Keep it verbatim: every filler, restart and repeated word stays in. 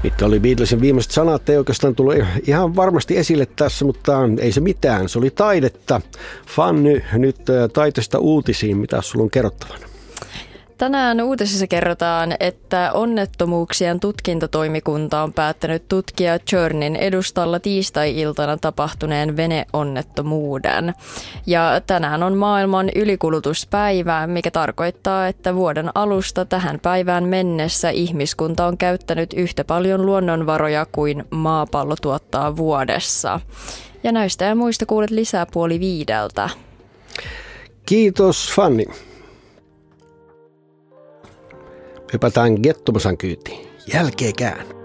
Mitkä oli Beatlesin viimeiset sanat, ei oikeastaan tullut ihan varmasti esille tässä, mutta ei se mitään. Se oli taidetta. Fanny, nyt taiteesta uutisiin. Mitä sulla on kerrottavana? Tänään uutisissa kerrotaan, että onnettomuuksien tutkintatoimikunta on päättänyt tutkia Tjörnin edustalla tiistai-iltana tapahtuneen veneonnettomuuden. Ja tänään on maailman ylikulutuspäivä, mikä tarkoittaa, että vuoden alusta tähän päivään mennessä ihmiskunta on käyttänyt yhtä paljon luonnonvaroja kuin maapallo tuottaa vuodessa. Ja näistä ja muista kuulet lisää puoli viideltä. Kiitos Fanny. Hypätään Gettomasan kyytiin. Jälkeekään.